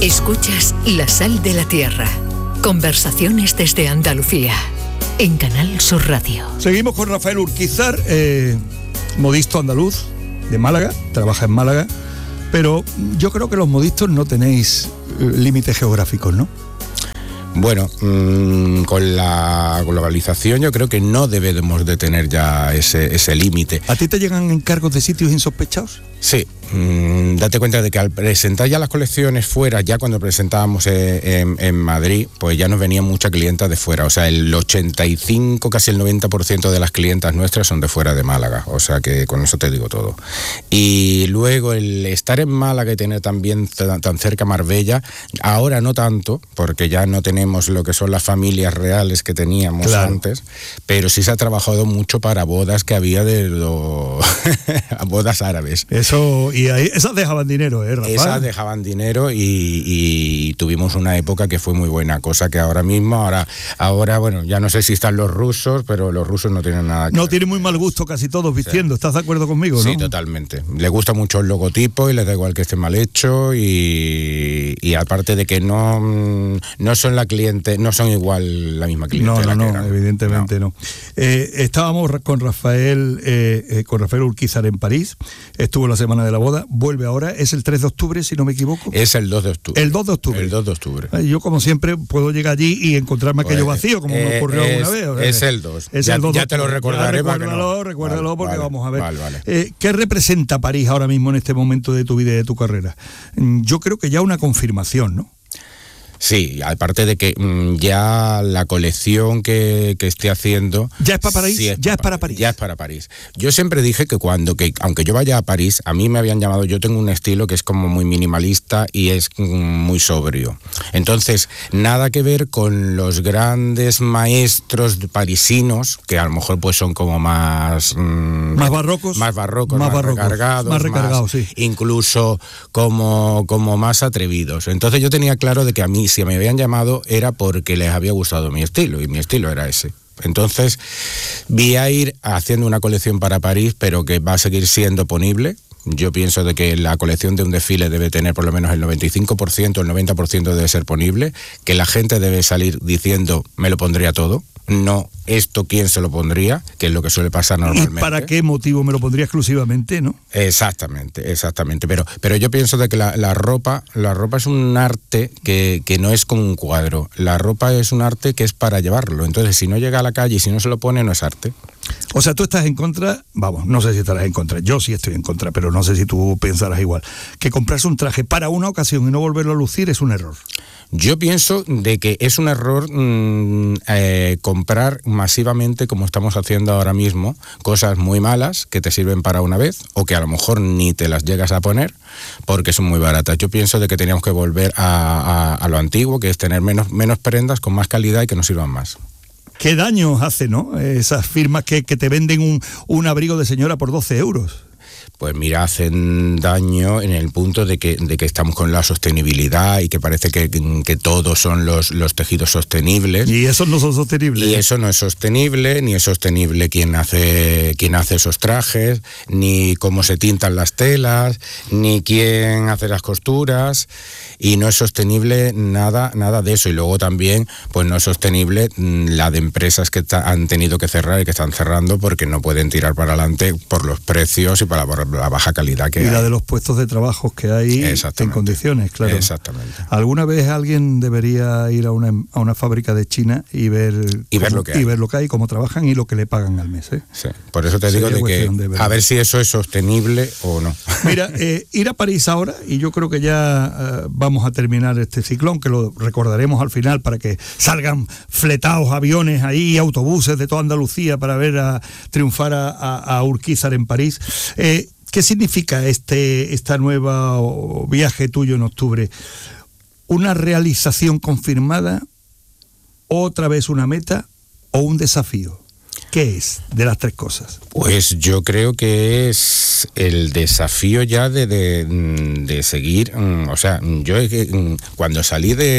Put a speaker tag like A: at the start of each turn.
A: Escuchas La Sal de la Tierra. Conversaciones desde Andalucía. En Canal Sur Radio.
B: Seguimos con Rafael Urquizar, modisto andaluz de Málaga, trabaja en Málaga, pero yo creo que los modistos no tenéis límites geográficos, ¿no?
C: Bueno, con la globalización yo creo que no debemos de tener ya ese límite.
B: ¿A ti te llegan encargos de sitios insospechados?
C: Sí, date cuenta de que al presentar ya las colecciones fuera, ya cuando presentábamos en Madrid, pues ya nos venían muchas clientas de fuera. O sea, el 85, casi el 90% de las clientas nuestras son de fuera de Málaga. O sea que con eso te digo todo. Y luego el estar en Málaga y tener también tan cerca Marbella, ahora no tanto, porque ya no tenemos lo que son las familias reales que teníamos antes, pero sí se ha trabajado mucho para bodas que había bodas árabes.
B: Eso, y ahí, esas dejaban dinero, Rafael.
C: Esas dejaban dinero y tuvimos una época que fue muy buena, cosa que ahora mismo, ahora bueno, ya no sé si están los rusos, pero los rusos no tienen nada que ver.
B: Tienen muy mal gusto casi todos vistiendo, ¿estás de acuerdo conmigo, no?
C: Sí, totalmente. Les gusta mucho el logotipo y les da igual que esté mal hecho y aparte de que no son la cliente, no son igual la misma clientela.
B: No, evidentemente no. Estábamos con Rafael Urquizar en París, estuvo la semana de la boda, vuelve ahora, es el 3 de octubre, si no me equivoco.
C: Es el 2 de octubre.
B: El 2 de octubre.
C: El 2 de octubre.
B: Yo, como siempre, puedo llegar allí y encontrarme aquello vacío, como me ocurrió alguna vez.
C: Es el 2. Ya te lo recordaré.
B: Recuérdalo porque
C: vale,
B: vamos a ver.
C: Vale.
B: ¿Qué representa París ahora mismo en este momento de tu vida y de tu carrera? Yo creo que ya una confirmación, ¿no?
C: Sí, aparte de que ya la colección que esté haciendo...
B: ¿Ya es para París?
C: Sí,
B: ¿Ya es para París?
C: Ya es para París. Yo siempre dije que aunque yo vaya a París, a mí me habían llamado, yo tengo un estilo que es como muy minimalista y es muy sobrio. Entonces, nada que ver con los grandes maestros parisinos, que a lo mejor pues son como más
B: barrocos.
C: Más recargados,
B: sí.
C: Incluso como más atrevidos. Entonces yo tenía claro de que a mí, si me habían llamado, era porque les había gustado mi estilo, y mi estilo era ese. Entonces, voy a ir haciendo una colección para París, pero que va a seguir siendo ponible. Yo pienso de que la colección de un desfile debe tener por lo menos el 95%, el 90% debe ser ponible, que la gente debe salir diciendo, me lo pondría todo, no esto quién se lo pondría, que es lo que suele pasar normalmente.
B: ¿Y para qué motivo me lo pondría exclusivamente, no?
C: Exactamente. Pero yo pienso de que la ropa es un arte que no es como un cuadro. La ropa es un arte que es para llevarlo. Entonces, si no llega a la calle y si no se lo pone, no es arte.
B: O sea, tú estás en contra, no sé si estarás en contra, yo sí estoy en contra, pero no sé si tú pensarás igual, que comprarse un traje para una ocasión y no volverlo a lucir es un error.
C: Yo pienso de que es un error comprar masivamente, como estamos haciendo ahora mismo, cosas muy malas que te sirven para una vez o que a lo mejor ni te las llegas a poner porque son muy baratas. Yo pienso de que teníamos que volver a lo antiguo, que es tener menos prendas con más calidad y que nos sirvan más.
B: ¿Qué daño hace, no? Esas firmas que te venden un abrigo de señora por 12 euros.
C: Pues mira, hacen daño en el punto de que estamos con la sostenibilidad y que parece que todos son los tejidos sostenibles.
B: Y esos no son sostenibles.
C: Y eso no es sostenible, ni es sostenible quien hace esos trajes, ni cómo se tintan las telas, ni quién hace las costuras, y no es sostenible nada de eso. Y luego también, pues no es sostenible la de empresas que han tenido que cerrar y que están cerrando porque no pueden tirar para adelante por los precios y por la baja calidad que hay.
B: Y la de los puestos de trabajo que hay en condiciones, claro.
C: Exactamente.
B: ¿Alguna vez alguien debería ir a una fábrica de China y ver lo que hay, cómo trabajan y lo que le pagan al mes?
C: Sí, por eso te digo de que a ver si eso es sostenible o no.
B: Mira, ir a París ahora, y yo creo que ya vamos a terminar este ciclón, que lo recordaremos al final para que salgan fletados aviones ahí, autobuses de toda Andalucía para ver triunfar a Urquizar en París. ¿Qué significa esta nueva viaje tuyo en octubre? ¿Una realización confirmada, otra vez una meta o un desafío? ¿Qué es de las tres cosas?
C: Pues yo creo que es el desafío ya de seguir. O sea, yo cuando salí de